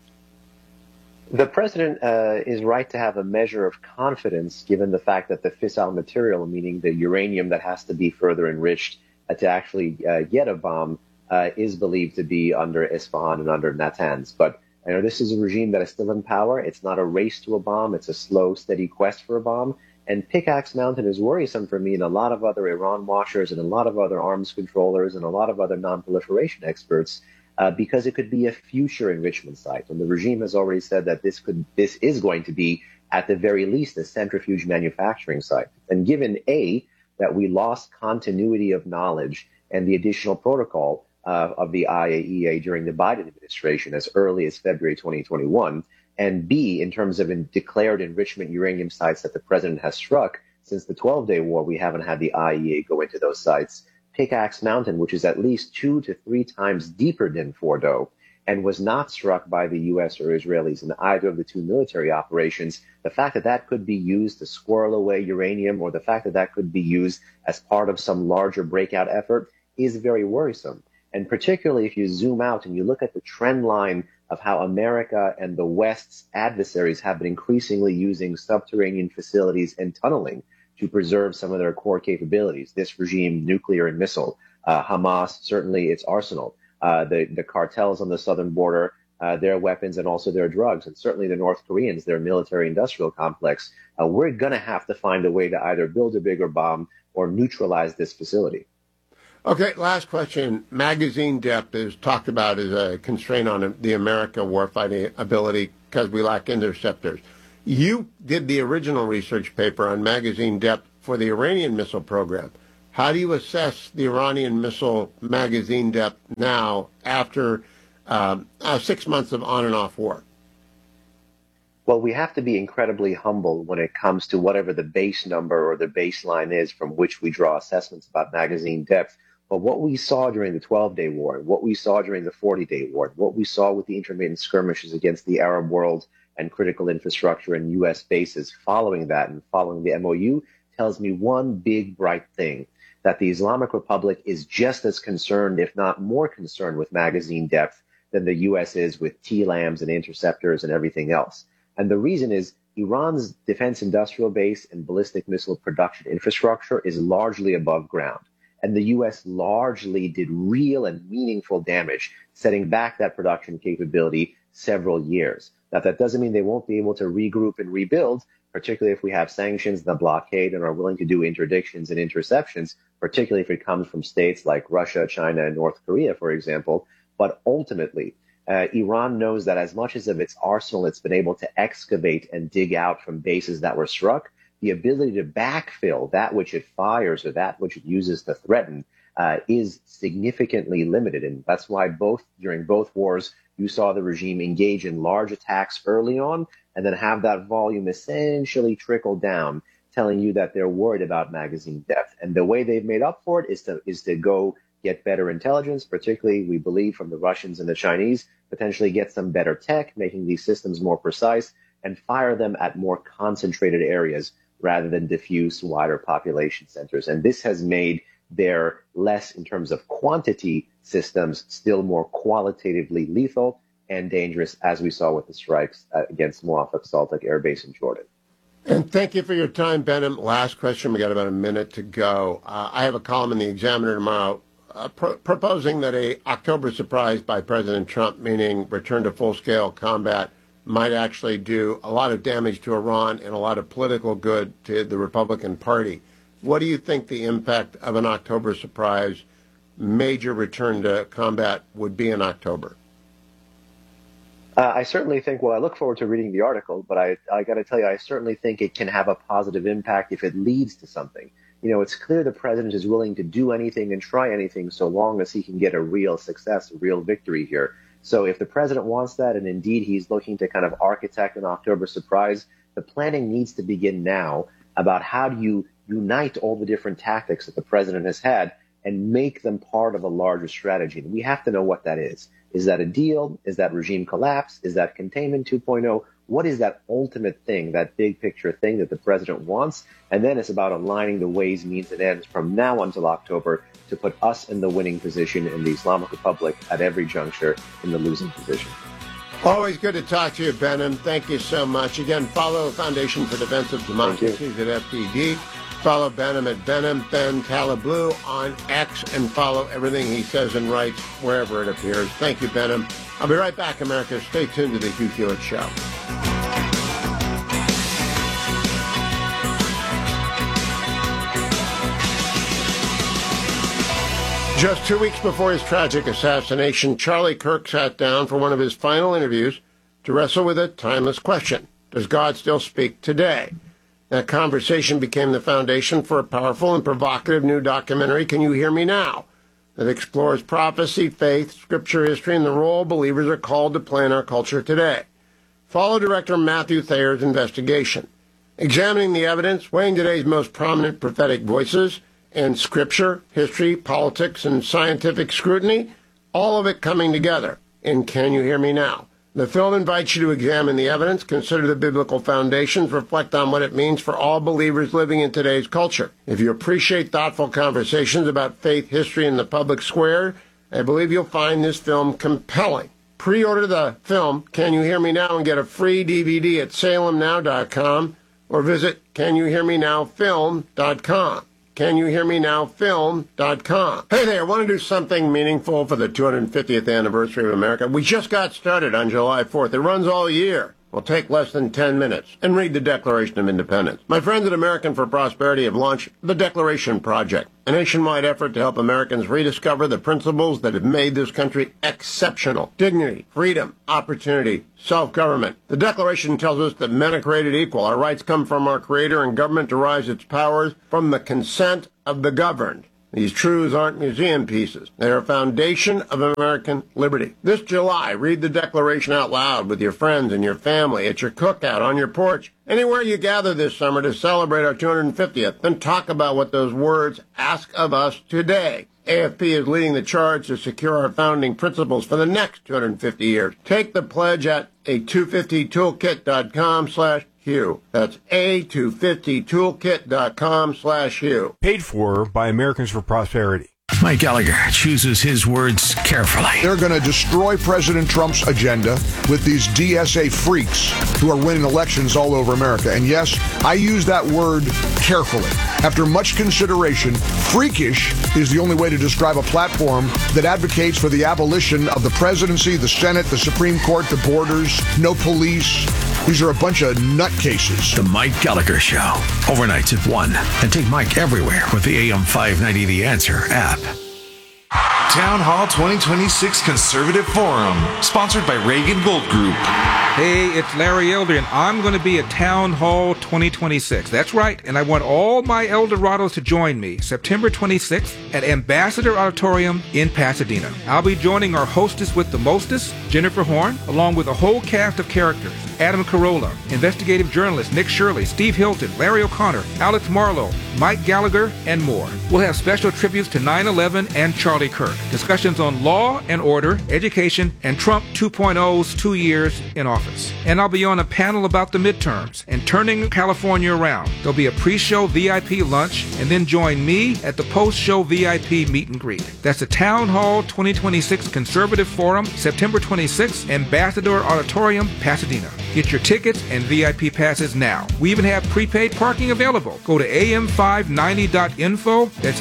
The president is right to have a measure of confidence, given the fact that the fissile material, meaning the uranium that has to be further enriched to actually get a bomb, is believed to be under Isfahan and under Natanz. But this is a regime that is still in power. It's not a race to a bomb. It's a slow, steady quest for a bomb. And Pickaxe Mountain is worrisome for me and a lot of other Iran watchers and a lot of other arms controllers and a lot of other non-proliferation experts, because it could be a future enrichment site. And the regime has already said that this is going to be, at the very least, a centrifuge manufacturing site. And given, A, that we lost continuity of knowledge and the additional protocol of the IAEA during the Biden administration as early as February 2021, and B, in terms of declared enrichment uranium sites that the president has struck since the 12-day war, we haven't had the IAEA go into those sites. Pickaxe Mountain, which is at least 2 to 3 times deeper than Fordo, and was not struck by the U.S. or Israelis in either of the two military operations, the fact that that could be used to squirrel away uranium, or the fact that that could be used as part of some larger breakout effort, is very worrisome. And particularly if you zoom out and you look at the trend line of how America and the West's adversaries have been increasingly using subterranean facilities and tunneling to preserve some of their core capabilities. This regime, nuclear and missile, Hamas, certainly its arsenal, the cartels on the southern border, their weapons and also their drugs, and certainly the North Koreans, their military-industrial complex. We're going to have to find a way to either build a bigger bomb or neutralize this facility. Okay, last question. Magazine depth is talked about as a constraint on the America warfighting ability because we lack interceptors. You did the original research paper on magazine depth for the Iranian missile program. How do you assess the Iranian missile magazine depth now after 6 months of on and off war? Well, we have to be incredibly humble when it comes to whatever the base number or the baseline is from which we draw assessments about magazine depth. But what we saw during the 12-day war, what we saw during the 40-day war, what we saw with the intermittent skirmishes against the Arab world and critical infrastructure and U.S. bases following that and following the MOU tells me one big, bright thing, that the Islamic Republic is just as concerned, if not more concerned, with magazine depth than the U.S. is with TLAMs and interceptors and everything else. And the reason is Iran's defense industrial base and ballistic missile production infrastructure is largely above ground. And the U.S. largely did real and meaningful damage, setting back that production capability several years. Now, that doesn't mean they won't be able to regroup and rebuild, particularly if we have sanctions and the blockade and are willing to do interdictions and interceptions, particularly if it comes from states like Russia, China, and North Korea, for example. But ultimately, Iran knows that as much as of its arsenal it's been able to excavate and dig out from bases that were struck, the ability to backfill that which it fires or that which it uses to threaten is significantly limited. And that's why during both wars, you saw the regime engage in large attacks early on and then have that volume essentially trickle down, telling you that they're worried about magazine depth. And the way they've made up for it is to go get better intelligence, particularly, we believe, from the Russians and the Chinese, potentially get some better tech, making these systems more precise, and fire them at more concentrated areas rather than diffuse wider population centers. And this has made their less, in terms of quantity, systems still more qualitatively lethal and dangerous, as we saw with the strikes against Muaffaq Saltak Air Base in Jordan. And thank you for your time, Behnam. Last question. We got about a minute to go. I have a column in the Examiner tomorrow proposing that a October surprise by President Trump, meaning return to full-scale combat, might actually do a lot of damage to Iran and a lot of political good to the Republican Party. What do you think the impact of an October surprise, major return to combat, would be in October? I certainly think, well, I look forward to reading the article, but I got to tell you, I certainly think it can have a positive impact if it leads to something. You know, it's clear the president is willing to do anything and try anything so long as he can get a real success, a real victory here. So if the president wants that, and indeed he's looking to kind of architect an October surprise, the planning needs to begin now about how do you unite all the different tactics that the president has had and make them part of a larger strategy. And we have to know what that is. Is that a deal? Is that regime collapse? Is that containment 2.0? What is that ultimate thing, that big picture thing that the president wants? And then it's about aligning the ways, means, and ends from now until October to put us in the winning position and the Islamic Republic at every juncture in the losing position. Always good to talk to you, Behnam. Thank you so much. Again, follow Foundation for Defense of Democracies at FDD. Follow Behnam at Behnam Ben Taliblu on X, and follow everything he says and writes wherever it appears. Thank you, Behnam. I'll be right back, America. Stay tuned to the Hugh Hewitt Show. Just 2 weeks before his tragic assassination, Charlie Kirk sat down for one of his final interviews to wrestle with a timeless question. Does God still speak today? That conversation became the foundation for a powerful and provocative new documentary, Can You Hear Me Now?, that explores prophecy, faith, scripture, history, and the role believers are called to play in our culture today. Follow director Matthew Thayer's investigation, examining the evidence, weighing today's most prominent prophetic voices, and scripture, history, politics, and scientific scrutiny, all of it coming together in Can You Hear Me Now? The film invites you to examine the evidence, consider the biblical foundations, reflect on what it means for all believers living in today's culture. If you appreciate thoughtful conversations about faith, history, and the public square, I believe you'll find this film compelling. Pre-order the film, Can You Hear Me Now?, and get a free DVD at salemnow.com or visit CanYouHearMeNowFilm.com. CanYouHearMeNowFilm.com. Hey there, want to do something meaningful for the 250th anniversary of America? We just got started on July 4th. It runs all year. will take less than 10 minutes and read the Declaration of Independence. My friends at American for Prosperity have launched the Declaration Project, a nationwide effort to help Americans rediscover the principles that have made this country exceptional. Dignity, freedom, opportunity, self-government. The Declaration tells us that men are created equal. Our rights come from our Creator, and government derives its powers from the consent of the governed. These truths aren't museum pieces. They are a foundation of American liberty. This July, read the Declaration out loud with your friends and your family, at your cookout, on your porch, anywhere you gather this summer to celebrate our 250th. Then talk about what those words ask of us today. AFP is leading the charge to secure our founding principles for the next 250 years. Take the pledge at a250toolkit.com/Hugh. That's a250toolkit.com/Hugh. Paid for by Americans for Prosperity. Mike Gallagher chooses his words carefully. They're going to destroy President Trump's agenda with these DSA freaks who are winning elections all over America. And yes, I use that word carefully. After much consideration, freakish is the only way to describe a platform that advocates for the abolition of the presidency, the Senate, the Supreme Court, the borders, no police. These are a bunch of nutcases. The Mike Gallagher Show. Overnights at 1. And take Mike everywhere with the AM 590 The Answer app. Town Hall 2026 Conservative Forum, sponsored by Reagan Gold Group. Hey, it's Larry Elder, and I'm going to be at Town Hall 2026. That's right, and I want all my Eldorados to join me September 26th at Ambassador Auditorium in Pasadena. I'll be joining our hostess with the mostest, Jennifer Horn, along with a whole cast of characters. Adam Carolla, investigative journalist Nick Shirley, Steve Hilton, Larry O'Connor, Alex Marlowe, Mike Gallagher, and more. We'll have special tributes to 9/11 and Charlie Kirk, discussions on law and order, education, and Trump 2.0's 2 years in office. And I'll be on a panel about the midterms and turning California around. There'll be a pre-show VIP lunch, and then join me at the post-show VIP meet and greet. That's the Town Hall 2026 Conservative Forum, September 26th, Ambassador Auditorium, Pasadena. Get your tickets and VIP passes now. We even have prepaid parking available. Go to am590.info. That's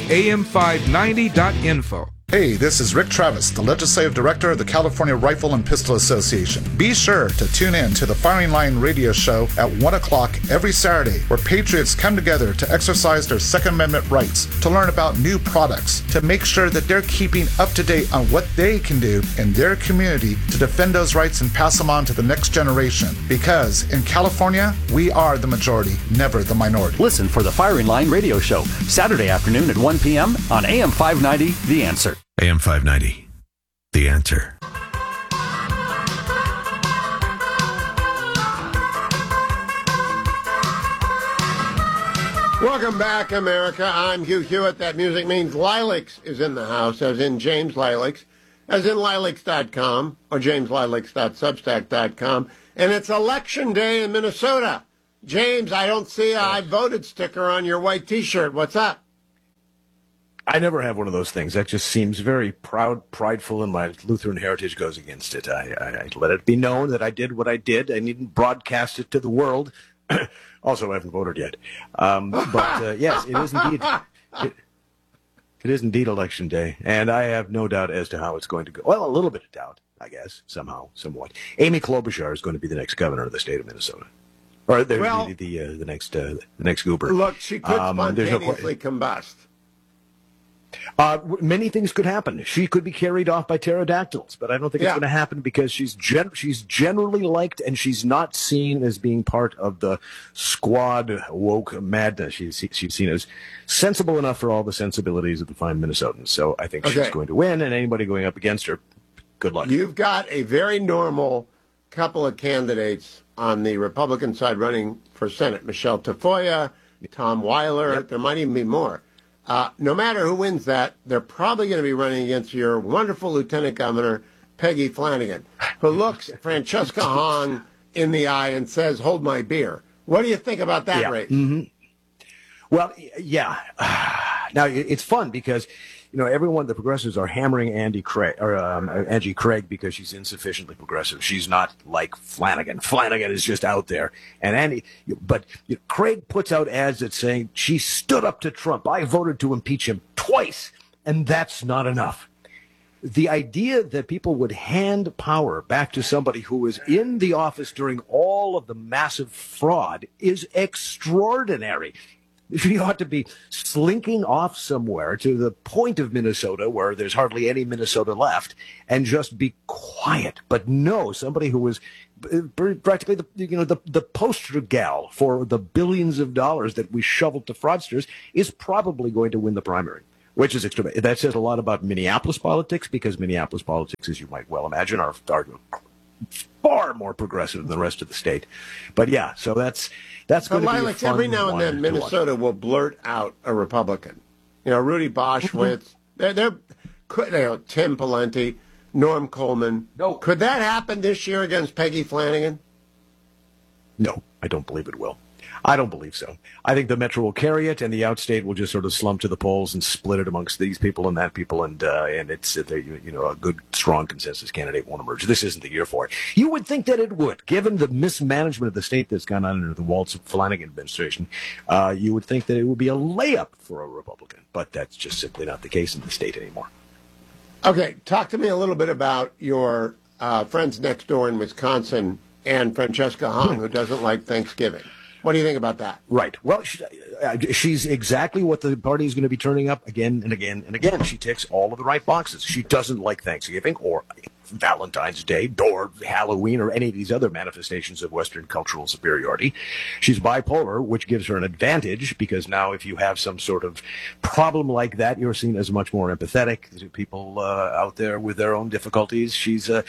am590.info. Hey, this is Rick Travis, the Legislative Director of the California Rifle and Pistol Association. Be sure to tune in to the Firing Line radio show at 1 o'clock every Saturday, where patriots come together to exercise their Second Amendment rights, to learn about new products, to make sure that they're keeping up to date on what they can do in their community to defend those rights and pass them on to the next generation. Because in California, we are the majority, never the minority. Listen for the Firing Line radio show, Saturday afternoon at 1 p.m. on AM 590, The Answer. AM 590, The Answer. Welcome back, America. I'm Hugh Hewitt. That music means Lilacs is in the house, as in James Lilacs, as in lilacs.com or jameslilacs.substack.com. And it's Election Day in Minnesota. James, I don't see a I voted sticker on your white T-shirt. What's up? I never have one of those things. That just seems very prideful, and my Lutheran heritage goes against it. I let it be known that I did what I did. I needn't broadcast it to the world. Also, I haven't voted yet. But yes, it is indeed. It is indeed Election Day, and I have no doubt as to how it's going to go. Well, a little bit of doubt, I guess, somehow, somewhat. Amy Klobuchar is going to be the next governor of the state of Minnesota, or the next goober. Look, she could spontaneously combust. Many things could happen. She could be carried off by pterodactyls, but I don't think it's going to happen because she's generally liked, and she's not seen as being part of the squad woke madness. She's seen as sensible enough for all the sensibilities of the fine Minnesotans. So I think she's going to win, and anybody going up against her, good luck. You've got a very normal couple of candidates on the Republican side running for Senate. Michelle Tafoya, Tom Weiler. There might even be more. No matter who wins that, they're probably going to be running against your wonderful Lieutenant Governor, Peggy Flanagan, who looks Francesca Hahn in the eye and says, "Hold my beer." What do you think about that race? Mm-hmm. Well, yeah. Now, it's fun because, everyone, the progressives are hammering Angie Craig because she's insufficiently progressive. She's not like Flanagan. Flanagan is just out there. And but Craig puts out ads that saying she stood up to Trump. I voted to impeach him twice, and that's not enough. the idea that people would hand power back to somebody who was in the office during all of the massive fraud is extraordinary. She ought to be slinking off somewhere to the point of Minnesota where there's hardly any Minnesota left and just be quiet. But no, somebody who was practically the poster gal for the billions of dollars that we shoveled to fraudsters is probably going to win the primary, which is extreme. That says a lot about Minneapolis politics, because Minneapolis politics, as you might well imagine, are far more progressive than the rest of the state. But yeah, so that's going to be a fun every now and then Minnesota will blurt out a Republican. Rudy Boschwitz, they're Tim Pawlenty, Norm Coleman. No. Could that happen this year against Peggy Flanagan? No, I don't believe it will. I don't believe so. I think the Metro will carry it, and the outstate will just sort of slump to the polls and split it amongst these people and that people, and it's a good, strong consensus candidate won't emerge. This isn't the year for it. You would think that it would, given the mismanagement of the state that's gone on under the Waltz Flanagan administration. You would think that it would be a layup for a Republican, but that's just simply not the case in the state anymore. Okay, talk to me a little bit about your friends next door in Wisconsin and Francesca Hong, who doesn't like Thanksgiving. What do you think about that? Right. Well, she's exactly what the party is going to be turning up again and again and again. She ticks all of the right boxes. She doesn't like Thanksgiving or Valentine's Day or Halloween or any of these other manifestations of Western cultural superiority. She's bipolar, which gives her an advantage, because now if you have some sort of problem like that, you're seen as much more empathetic to people out there with their own difficulties. She's the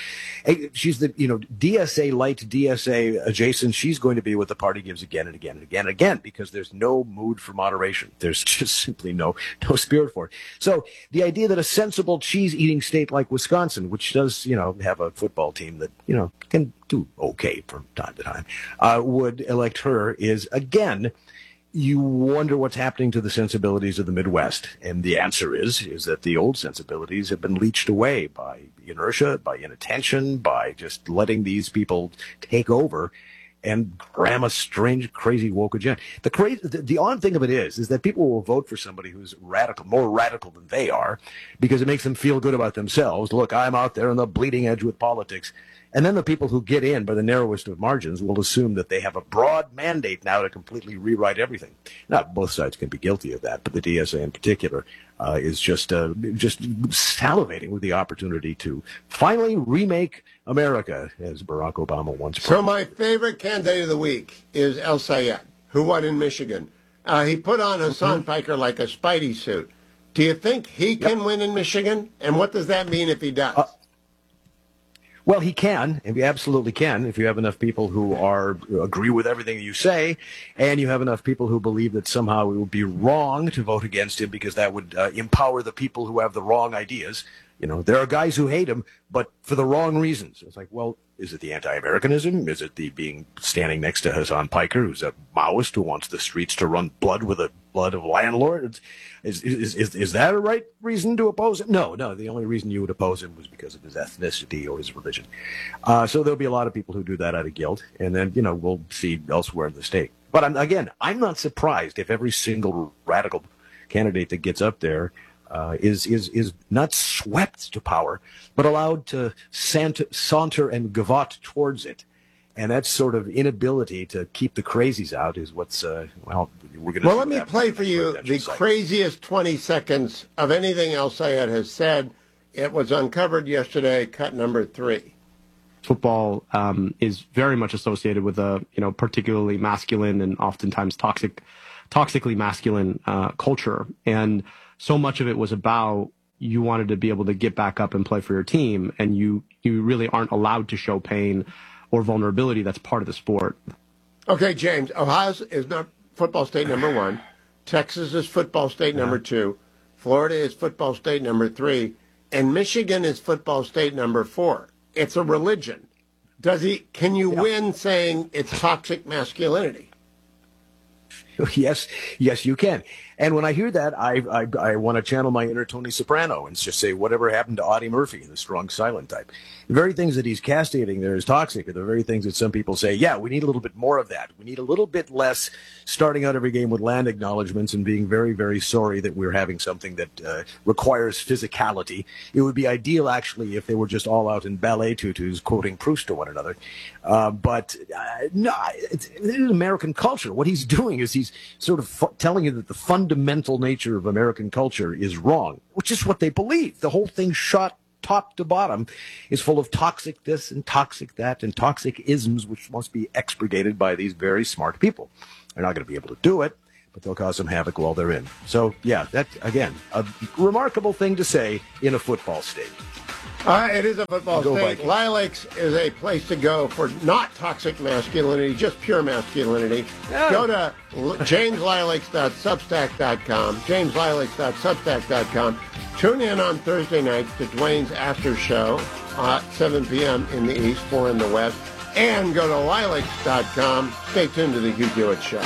DSA light, DSA adjacent. She's going to be what the party gives again and again and again and again, because there's no mood for moderation. There's just simply no spirit for it. So the idea that a sensible cheese-eating state like Wisconsin, which does have a football team that, can do okay from time to time, would elect her is, again, you wonder what's happening to the sensibilities of the Midwest. And the answer is that the old sensibilities have been leached away by inertia, by inattention, by just letting these people take over and ram a strange, crazy woke agenda. The odd thing of it is that people will vote for somebody who's more radical than they are, because it makes them feel good about themselves. Look, I'm out there on the bleeding edge with politics. And then the people who get in by the narrowest of margins will assume that they have a broad mandate now to completely rewrite everything. Now, both sides can be guilty of that, but the DSA in particular is just salivating with the opportunity to finally remake America, as Barack Obama once promised. So my favorite candidate of the week is El Sayed, who won in Michigan. He put on Hassan Piker like a Spidey suit. Do you think he can win in Michigan? And what does that mean if he does? Well, he can, and he absolutely can, if you have enough people who agree with everything you say, and you have enough people who believe that somehow it would be wrong to vote against him, because that would empower the people who have the wrong ideas. There are guys who hate him, but for the wrong reasons. It's like, well, is it the anti-Americanism? Is it the standing next to Hassan Piker, who's a Maoist who wants the streets to run blood with the blood of landlords? Is that a right reason to oppose him? No. The only reason you would oppose him was because of his ethnicity or his religion. So there'll be a lot of people who do that out of guilt, and then we'll see elsewhere in the state. But I'm not surprised if every single radical candidate that gets up there is not swept to power, but allowed to saunter and gavotte towards it. And that sort of inability to keep the crazies out is what's, we're going to... Well, let me play for you the craziest 20 seconds of anything El Sayed has said. It was uncovered yesterday, cut number 3. Football is very much associated with a, particularly masculine and oftentimes toxically masculine culture. And so much of it was about you wanted to be able to get back up and play for your team, and you really aren't allowed to show pain or vulnerability. That's part of the sport. Okay, James, Ohio is not football state number 1. Texas is football state number 2. Florida is football state number 3. And Michigan is football state number 4. It's a religion. Can you win saying it's toxic masculinity? Yes, you can. And when I hear that, I want to channel my inner Tony Soprano and just say, whatever happened to Audie Murphy, the strong, silent type? The very things that he's castigating there as toxic are the very things that some people say, yeah, we need a little bit more of that. We need a little bit less starting out every game with land acknowledgments and being very, very sorry that we're having something that requires physicality. It would be ideal, actually, if they were just all out in ballet tutus quoting Proust to one another. But no, it's American culture. What he's doing is he's sort of telling you that the fundamental nature of American culture is wrong, which is what they believe. The whole thing shot top to bottom is full of toxic this and toxic that and toxic isms, which must be expurgated by these very smart people. They're not going to be able to do it, but they'll cause some havoc while they're in. So, yeah, that, again, a remarkable thing to say in a football state. It is a football state. Lilacs is a place to go for not toxic masculinity, just pure masculinity. Yeah. Go to jameslilacs.substack.com, jameslilacs.substack.com. Tune in on Thursday nights to Dwayne's After Show at 7 p.m. in the East, 4 in the West. And go to lilacs.com. Stay tuned to the Hugh Hewitt Show.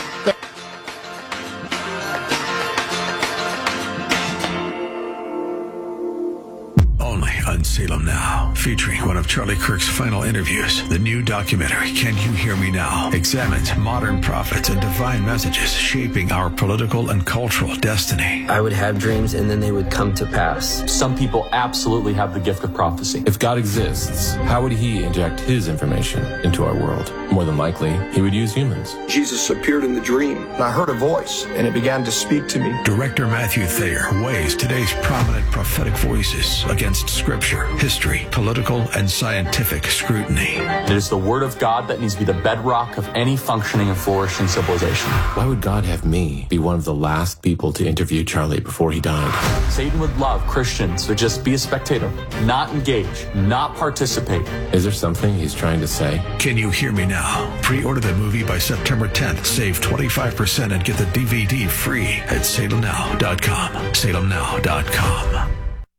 Only on Salem Now, featuring one of Charlie Kirk's final interviews. The new documentary, Can You Hear Me Now?, examines modern prophets and divine messages shaping our political and cultural destiny. I would have dreams and then they would come to pass. Some people absolutely have the gift of prophecy. If God exists, how would he inject his information into our world? More than likely, he would use humans. Jesus appeared in the dream, and I heard a voice, and it began to speak to me. Director Matthew Thayer weighs today's prominent prophetic voices against scripture, history, political, and scientific scrutiny. It is the Word of God that needs to be the bedrock of any functioning and flourishing civilization. Why would God have me be one of the last people to interview Charlie before he died? Satan would love Christians to just be a spectator, not engage, not participate. Is there something he's trying to say? Can You Hear Me Now? Pre-order the movie by September 10th. Save 25% and get the DVD free at salemnow.com. salemnow.com.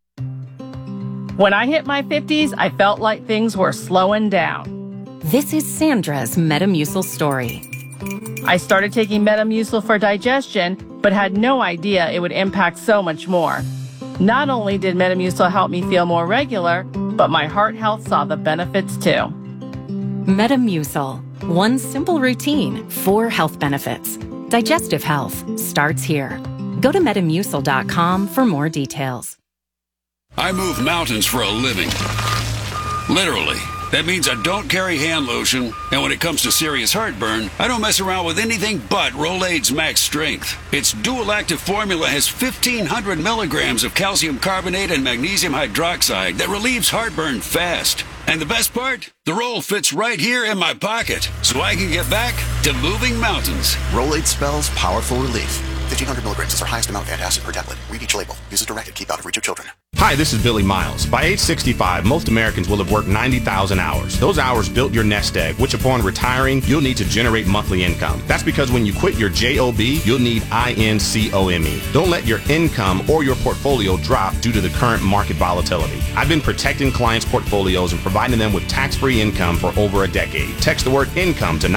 When I hit my 50s, I felt like things were slowing down. This is Sandra's Metamucil story. I started taking Metamucil for digestion, but had no idea it would impact so much more. Not only did Metamucil help me feel more regular, but my heart health saw the benefits too. Metamucil. One simple routine, 4 health benefits. Digestive health starts here. Go to Metamucil.com for more details. I move mountains for a living. Literally. That means I don't carry hand lotion, and when it comes to serious heartburn, I don't mess around with anything but Rolaids Max Strength. Its dual-active formula has 1,500 milligrams of calcium carbonate and magnesium hydroxide that relieves heartburn fast. And the best part? The roll fits right here in my pocket, so I can get back to moving mountains. Rolaids spells powerful relief. 1,500 milligrams is our highest amount of antacid per tablet. Read each label. Use as directed. Keep out of reach of children. Hi, this is Billy Miles. By age 65, most Americans will have worked 90,000 hours. Those hours built your nest egg, which upon retiring, you'll need to generate monthly income. That's because when you quit your JOB, you'll need INCOME. Don't let your income or your portfolio drop due to the current market volatility. I've been protecting clients' portfolios and providing them with tax-free income for over a decade. Text the word INCOME to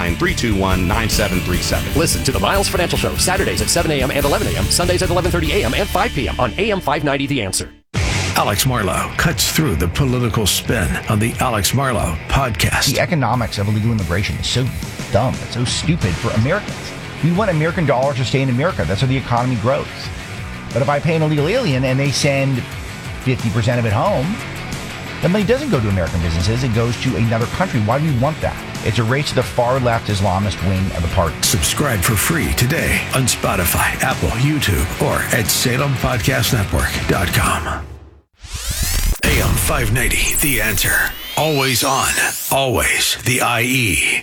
909-321-9737. Listen to the Miles Financial Show, Saturdays at 7 a.m. and 11 a.m., Sundays at 11:30 a.m. and 5 p.m. on AM 590 The Answer. Alex Marlow cuts through the political spin on the Alex Marlow podcast. The economics of illegal immigration is so dumb. It's so stupid for Americans. We want American dollars to stay in America. That's how the economy grows. But if I pay an illegal alien and they send 50% of it home, the money doesn't go to American businesses. It goes to another country. Why do we want that? It's a race to the far left Islamist wing of the party. Subscribe for free today on Spotify, Apple, YouTube, or at SalemPodcastNetwork.com. AM 590, The Answer. Always on, always the IE.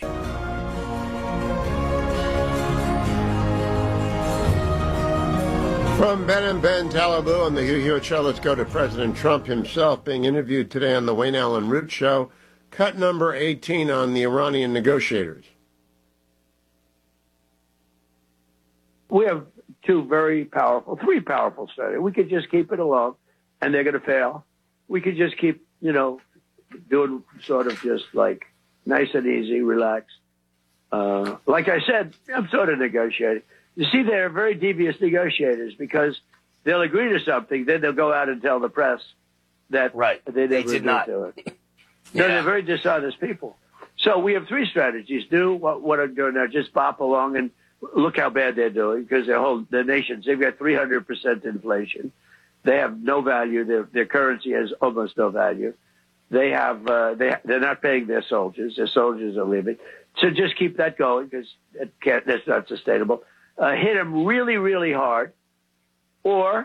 From Ben and Ben Talabou on the Hugh Hewitt Show, let's go to President Trump himself being interviewed today on the Wayne Allen Root Show. Cut number 18 on the Iranian negotiators. We have three powerful studies. We could just keep it alone, and they're going to fail. We could just keep, doing sort of just like nice and easy, relax. Like I said, I'm sort of negotiating. You see, they're very devious negotiators because they'll agree to something, then they'll go out and tell the press that they did not do it. So they're very dishonest people. So we have three strategies. Do what I'm doing now, just bop along and look how bad they're doing because the nations, they've got 300% inflation. They have no value. Their currency has almost no value. They have they're not paying their soldiers. Their soldiers are leaving. So just keep that going because that's not sustainable. Hit them really, really hard, or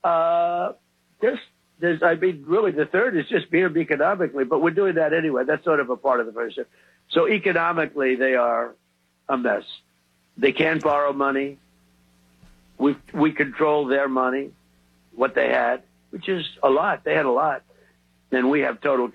really the third is just beat them economically. But we're doing that anyway. That's sort of a part of the first step. So economically, they are a mess. They can't borrow money. We control their money, what they had, which is a lot. They had a lot, and we have total